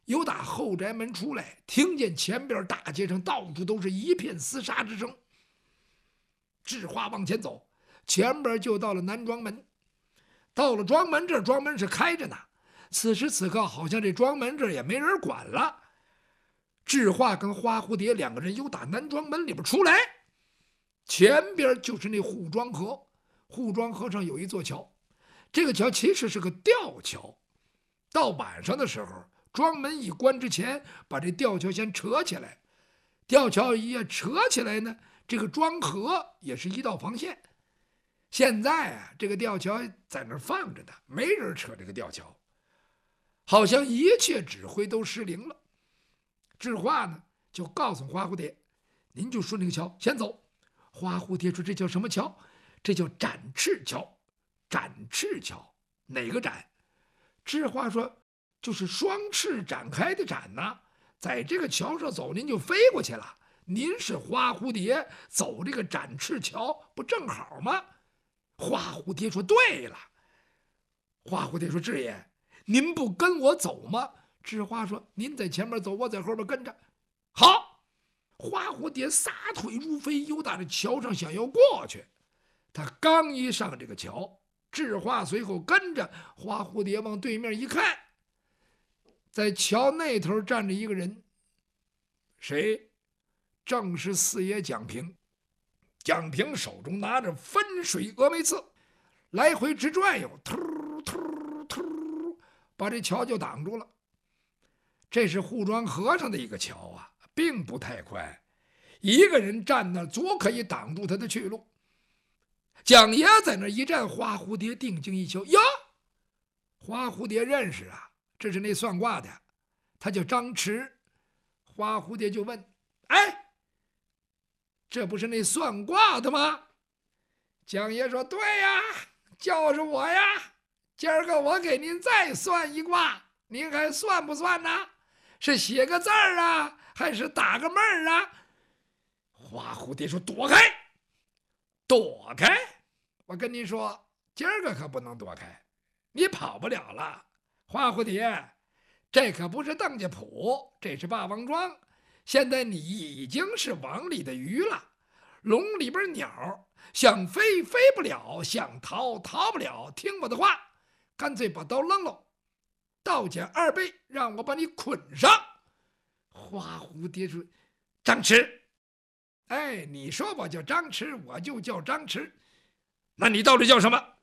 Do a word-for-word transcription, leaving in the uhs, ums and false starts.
由打后宅门出来，听见前边大街上到处都是一片厮杀之声。智化往前走，前边就到了南庄门。到了庄门这儿，庄门是开着呢。此时此刻，好像这庄门这儿也没人管了。智化跟花蝴蝶两个人由打南庄门里边出来，前边就是那护庄河。护庄河上有一座桥，这个桥其实是个吊桥。到晚上的时候，庄门一关之前，把这吊桥先扯起来。吊桥一扯起来呢，这个庄河也是一道防线。现在啊，这个吊桥在那儿放着呢，没人扯这个吊桥，好像一切指挥都失灵了。智化呢，就告诉花蝴蝶：“您就顺那个桥先走。”花蝴蝶说：“这叫什么桥？这叫展翅桥。”展翅桥哪个展？智化说：“就是双翅展开的展呐，在这个桥上走，您就飞过去了。您是花蝴蝶，走这个展翅桥不正好吗？”花蝴蝶说：“对了。”花蝴蝶说：“智爷，您不跟我走吗？”智化说：“您在前面走，我在后边跟着。”好，花蝴蝶撒腿如飞，由打这桥上想要过去。他刚一上这个桥，智化随后跟着。花蝴蝶往对面一看，在桥那头站着一个人，谁？正是四爷蒋平。蒋平手中拿着分水峨眉刺，来回直转悠，突突突，把这桥就挡住了。这是护庄河上的一个桥啊，并不太宽，一个人站那足可以挡住他的去路。蒋爷在那一站，花蝴蝶定睛一瞧，呀，花蝴蝶认识啊，这是那算卦的，他叫张弛。花蝴蝶就问：“哎，这不是那算卦的吗？”蒋爷说：“对呀，就是我呀。今儿个我给您再算一卦，您还算不算呢？是写个字儿啊，还是打个闷儿啊？”花蝴蝶说：“躲开，躲开！我跟您说，今儿个可不能躲开，你跑不了了。花蝴蝶，这可不是邓家堡，这是霸王庄。现在你已经是网里的鱼了，笼里边鸟，想飞飞不了，想逃逃不了。听我的话，干脆把刀扔了，倒减二倍，让我把你捆上。”花蝴蝶说：“张弛，哎，你说我叫张弛，我就叫张弛，那你到底叫什么？”